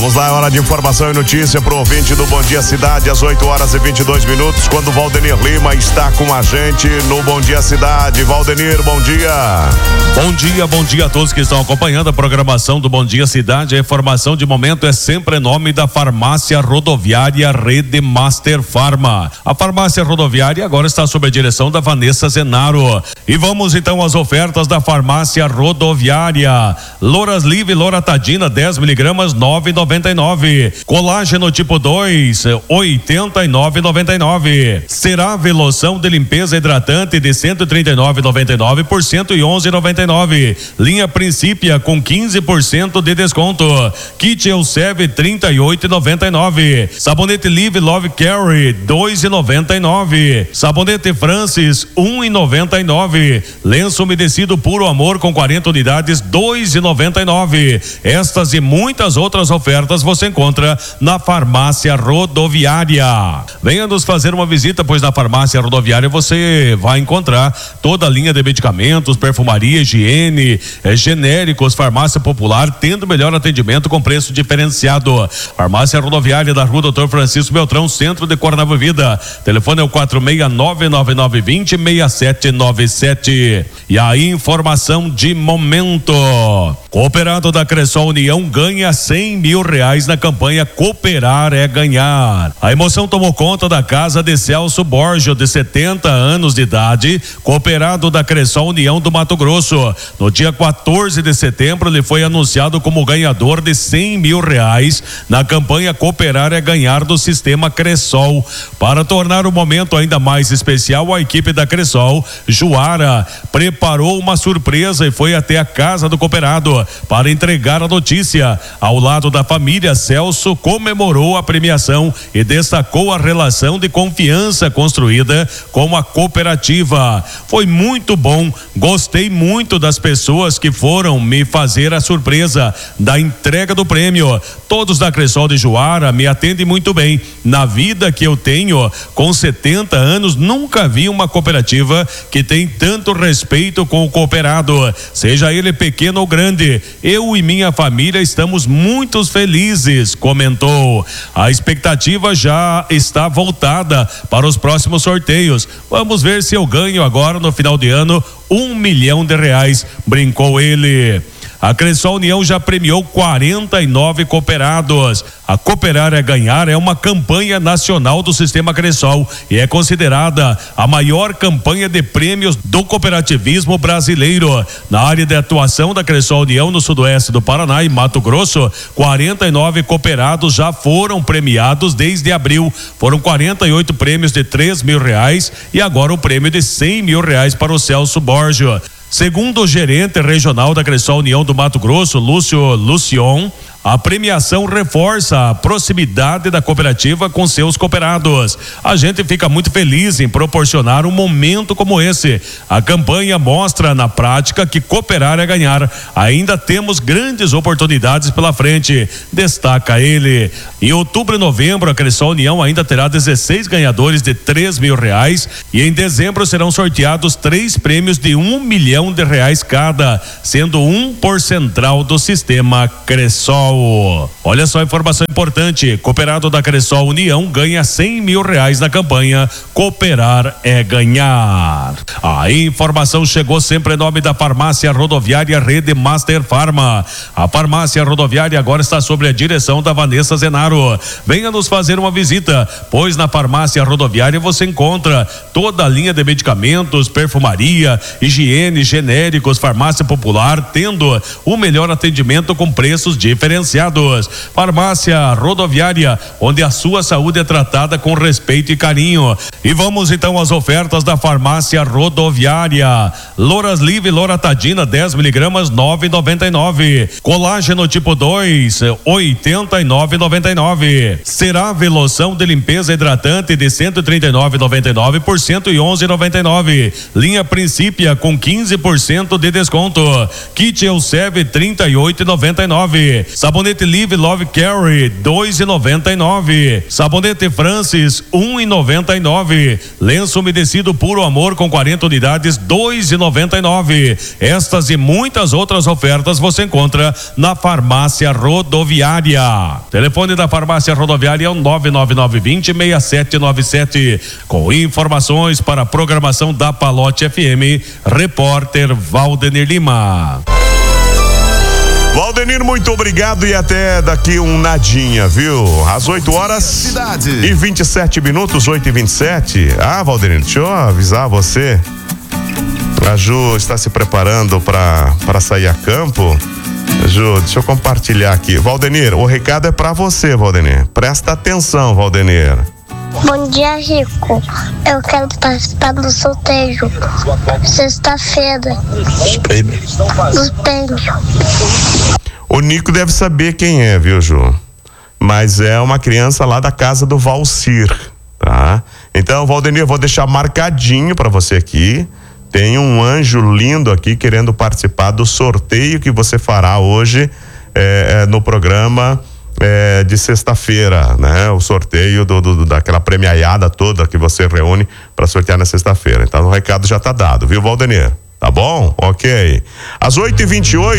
Vamos lá, é hora de informação e notícia pro ouvinte do Bom Dia Cidade, às 8h22, quando o Valdenir Lima está com a gente no Bom Dia Cidade. Valdenir, bom dia. Bom dia a todos que estão acompanhando a programação do Bom Dia Cidade. A informação de momento é sempre em nome da Farmácia Rodoviária Rede Master Farma. A Farmácia Rodoviária agora está sob a direção da Vanessa Zenaro. E vamos então às ofertas da Farmácia Rodoviária. Loras Live Loratadina 10mg 9,99. Colágeno tipo 2 89,99. Cerave loção de limpeza hidratante de 139,99 por 111,99. Linha Princípia com 15% de desconto. Kit Elsev 38,99. Sabonete Live Love Carry 2,99. Sabonete Francis 1,99. Lenço umedecido Puro Amor com 40 unidades 2,99. Estas e muitas outras ofertas você encontra na Farmácia Rodoviária. Venha nos fazer uma visita, pois na Farmácia Rodoviária você vai encontrar toda a linha de medicamentos, perfumaria, higiene, genéricos, farmácia popular, tendo melhor atendimento com preço diferenciado. Farmácia Rodoviária da Rua Dr. Francisco Beltrão, centro de Coronel Vida. Telefone é o 46999206797. E a informação de momento: Cooperado da Cressol União ganha R$100 mil na campanha Cooperar é Ganhar. A emoção tomou conta da casa de Celso Borgio, de 70 anos de idade, cooperado da Cressol União do Mato Grosso. No dia 14 de setembro, ele foi anunciado como ganhador de R$100 mil na campanha Cooperar é Ganhar do Sistema Cressol. Para tornar o momento ainda mais especial, a equipe da Cressol, Juara, preparou uma surpresa e foi até a casa do cooperado para entregar a notícia. Ao lado da família, Celso comemorou a premiação e destacou a relação de confiança construída com a cooperativa. Foi muito bom, gostei muito das pessoas que foram me fazer a surpresa da entrega do prêmio. Todos da Cressol de Juara me atendem muito bem. Na vida que eu tenho, com 70 anos, nunca vi uma cooperativa que tem tanto respeito com o cooperado, seja ele pequeno ou grande. Eu e minha família estamos muito felizes, comentou. A expectativa já está voltada para os próximos sorteios. Vamos ver se eu ganho agora no final de ano R$1 milhão, brincou ele. A Cressol União já premiou 49 cooperados. A Cooperar é Ganhar é uma campanha nacional do Sistema Cressol e é considerada a maior campanha de prêmios do cooperativismo brasileiro. Na área de atuação da Cressol União no sudoeste do Paraná e Mato Grosso, 49 cooperados já foram premiados desde abril. Foram 48 prêmios de R$3 mil e agora o prêmio de R$100 mil para o Celso Borgio. Segundo o gerente regional da Cressol União do Mato Grosso, Lúcio Lucion, a premiação reforça a proximidade da cooperativa com seus cooperados. A gente fica muito feliz em proporcionar um momento como esse. A campanha mostra na prática que cooperar é ganhar. Ainda temos grandes oportunidades pela frente, destaca ele. Em outubro e novembro, a Cressol União ainda terá 16 ganhadores de R$3 mil e em dezembro serão sorteados 3 prêmios de R$1 milhão cada, sendo um por central do Sistema Cressol. Olha só a informação importante: cooperado da Cressol União ganha R$100 mil na campanha Cooperar é Ganhar. A informação chegou sempre em nome da Farmácia Rodoviária Rede Master Farma. A Farmácia Rodoviária agora está sob a direção da Vanessa Zenaro. Venha nos fazer uma visita, pois na Farmácia Rodoviária você encontra toda a linha de medicamentos, perfumaria, higiene, genéricos, farmácia popular, tendo o melhor atendimento com preços diferenciados. Farmácia Rodoviária, onde a sua saúde é tratada com respeito e carinho. E vamos então às ofertas da Farmácia Rodoviária. Loras Live Loratadina 10mg 9,99. Colágeno tipo 2 89,99. Cerave loção de limpeza hidratante de 139,99 por 111,99. Linha Princípia com 15% de desconto. Kit Elsev 38,99. Sabonete Live Love Care, 2,99. Sabonete Francis, 1,99. Lenço umedecido Puro Amor com 40 unidades, 2,99. Estas e muitas outras ofertas você encontra na Farmácia Rodoviária. Telefone da Farmácia Rodoviária é o 99920-6797. Com informações para a programação da Palote FM, repórter Valdenir Lima. Valdenir, muito obrigado e até daqui um nadinha, viu? Às 8h27, 8h27. Ah, Valdenir, deixa eu avisar você. A Ju está se preparando para sair a campo. Ju, deixa eu compartilhar aqui. Valdenir, o recado é para você, Valdenir. Presta atenção, Valdenir. Bom dia, Rico. Eu quero participar do sorteio. Sexta-feira. Dos prêmios. O Nico deve saber quem é, viu, Ju? Mas é uma criança lá da casa do Valcir, tá? Então, Valdenir, eu vou deixar marcadinho para você aqui. Tem um anjo lindo aqui querendo participar do sorteio que você fará hoje no programa de sexta-feira, né? O sorteio daquela premiaiada toda que você reúne para sortear na sexta-feira. Então o recado já tá dado, viu, Valdenir? Tá bom? Ok. Às 8h28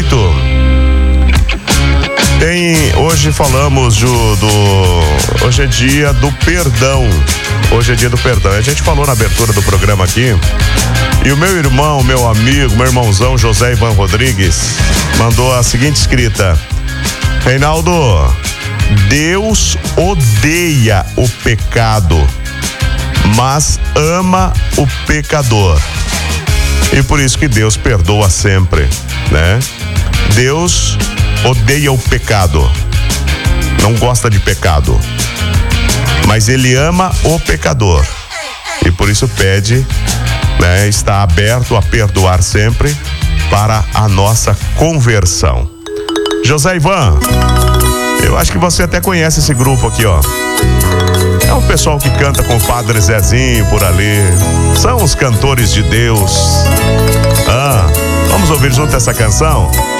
hoje falamos hoje é dia do perdão. Hoje é dia do perdão. A gente falou na abertura do programa aqui. E o meu irmão, meu amigo, meu irmãozão José Ivan Rodrigues mandou a seguinte escrita: Reinaldo, Deus odeia o pecado, mas ama o pecador. E por isso que Deus perdoa sempre, né? Deus odeia o pecado, não gosta de pecado, mas Ele ama o pecador. E por isso pede, né? Está aberto a perdoar sempre para a nossa conversão. José Ivan, eu acho que você até conhece esse grupo aqui, ó. É um pessoal que canta com o Padre Zezinho por ali. São os cantores de Deus. Vamos ouvir junto essa canção?